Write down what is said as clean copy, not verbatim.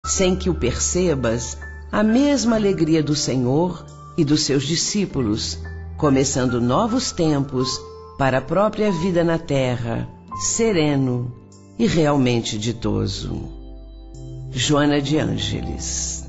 sem que o percebas, a mesma alegria do Senhor e dos seus discípulos, começando novos tempos para a própria vida na terra, sereno e realmente ditoso. Joana de Ângeles.